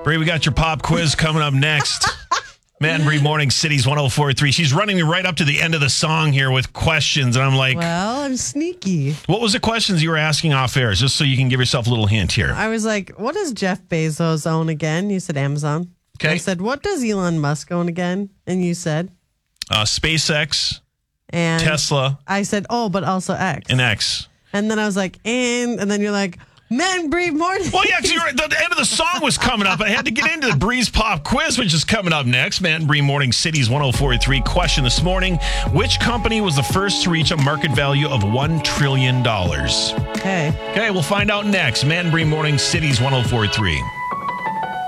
Bree, we got your pop quiz coming up next. Matt and Bree Morning Cities 104.3. She's running me right up to the end of the song here with questions. And I'm like, well, I'm sneaky. What was the questions you were asking off air? Just so you can give yourself a little hint here. I was like, what does Jeff Bezos own again? You said Amazon. Okay. I said, what does Elon Musk own again? And you said? SpaceX, and Tesla. I said, but also X. And X. And then I was like, and then you're like, Matt and Bree Morning. Well, yeah, because the end of the song was coming up. I had to get into the Bree's Pop Quiz, which is coming up next. Matt and Bree Morning Cities 104.3. Question this morning: which company was the first to reach a market value of $1 trillion? Okay. Okay, we'll find out next. Matt and Bree Morning Cities 104.3.